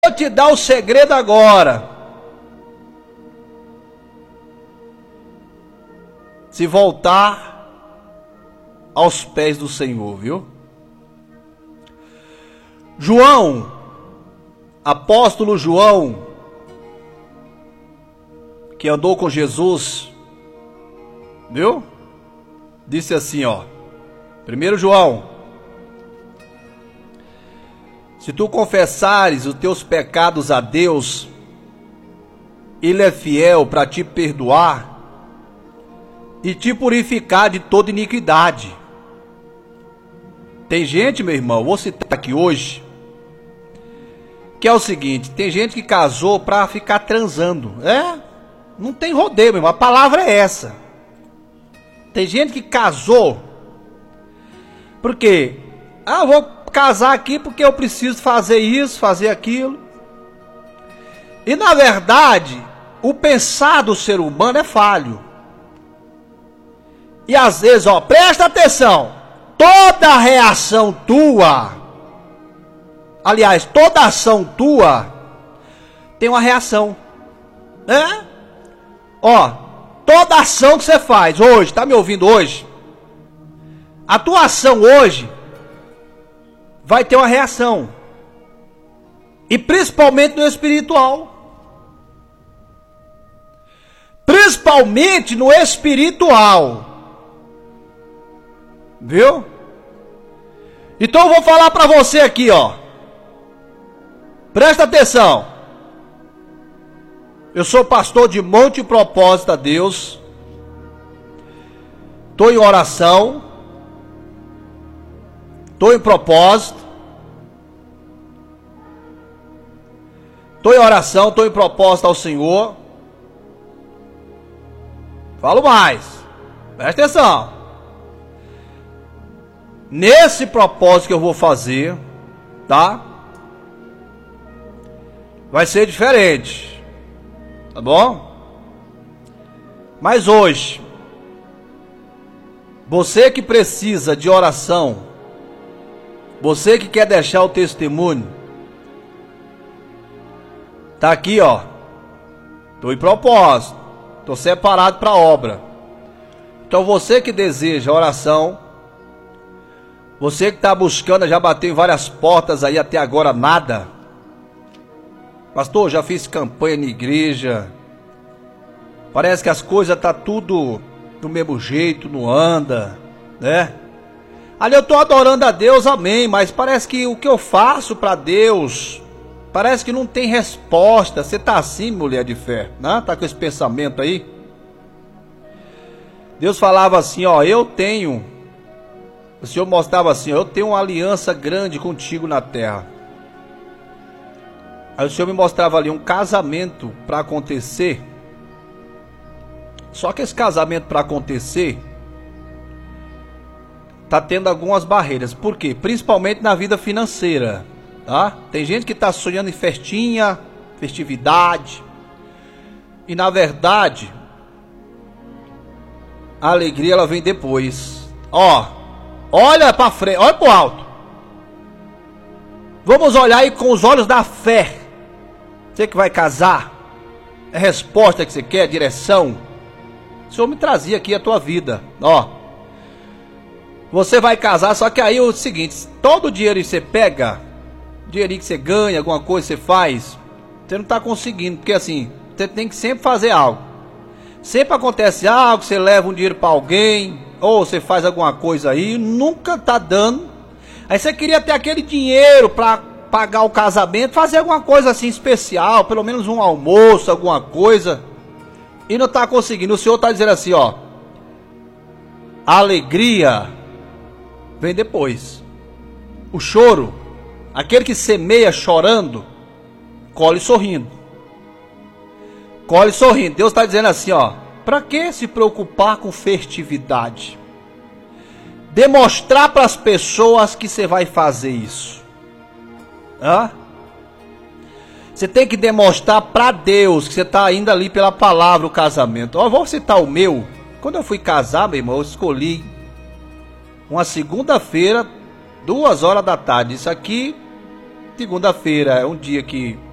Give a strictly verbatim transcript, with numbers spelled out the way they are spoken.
Vou te dar o segredo agora. Se voltar aos pés do Senhor, viu? João, apóstolo João, que andou com Jesus, viu? Disse assim, ó. Primeiro João: se tu confessares os teus pecados a Deus, Ele é fiel para te perdoar e te purificar de toda iniquidade. Tem gente, meu irmão, vou citar aqui hoje, que é o seguinte: tem gente que casou para ficar transando. É, não tem rodeio, meu irmão, a palavra é essa. Tem gente que casou porque, ah, eu vou casar aqui porque eu preciso fazer isso, fazer aquilo. E na verdade, o pensar do ser humano é falho. E às vezes, ó, presta atenção, toda reação tua, aliás, toda ação tua tem uma reação, né? Ó, toda ação que você faz hoje, tá me ouvindo hoje? A tua ação hoje vai ter uma reação. E principalmente no espiritual. Principalmente no espiritual. Viu? Então eu vou falar para você aqui, ó. Presta atenção. Eu sou pastor de Monte Propósito a Deus. Estou em oração. Estou em propósito. Estou em oração, estou em propósito ao Senhor. Falo mais. Presta atenção. Nesse propósito que eu vou fazer, tá? Vai ser diferente. Tá bom? Mas hoje, você que precisa de oração, você que quer deixar o testemunho, tá aqui, ó. Tô em propósito, tô separado para a obra. Então você que deseja oração, você que tá buscando, já bateu em várias portas aí até agora nada. Pastor, já fiz campanha na igreja. Parece que as coisas tá tudo do mesmo jeito, não anda, né? Ali eu tô adorando a Deus, amém, mas parece que o que eu faço para Deus, parece que não tem resposta. Você tá assim, mulher de fé, né? Tá com esse pensamento aí? Deus falava assim, ó, eu tenho, o Senhor mostrava assim, ó, eu tenho uma aliança grande contigo na terra. Aí o Senhor me mostrava ali um casamento para acontecer. Só que esse casamento para acontecer tá tendo algumas barreiras. Por quê? Principalmente na vida financeira, tá? Tem gente que tá sonhando em festinha, festividade. E na verdade, a alegria ela vem depois. Ó, olha para frente, olha pro alto. Vamos olhar aí com os olhos da fé. Você que vai casar, é resposta que você quer, direção. O Senhor me trazia aqui a tua vida, ó. Você vai casar, só que aí é o seguinte, todo o dinheiro que você pega, dinheirinho que você ganha, alguma coisa que você faz, você não está conseguindo, porque assim, você tem que sempre fazer algo. Sempre acontece algo, você leva um dinheiro para alguém, ou você faz alguma coisa aí, nunca tá dando. Aí você queria ter aquele dinheiro para pagar o casamento, fazer alguma coisa assim especial, pelo menos um almoço, alguma coisa, e não está conseguindo. O Senhor está dizendo assim, ó, a alegria vem depois. O choro, aquele que semeia chorando, colhe sorrindo. Colhe sorrindo. Deus está dizendo assim, ó, para que se preocupar com festividade? Demonstrar para as pessoas que você vai fazer isso. Hã? Você tem que demonstrar para Deus que você está indo ali pela palavra, o casamento. Ó, vou citar o meu. Quando eu fui casar, meu irmão, eu escolhi uma segunda-feira, duas horas da tarde. Isso aqui, segunda-feira, é um dia que